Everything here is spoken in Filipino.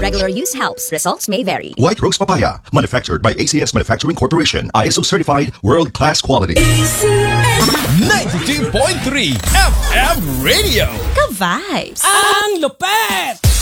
Regular use helps. Results may vary. White Rose Papaya, manufactured by ACS Manufacturing Corporation, ISO certified, world-class quality. 92.3 FM Radio. Ka-vibes! Ang lupet!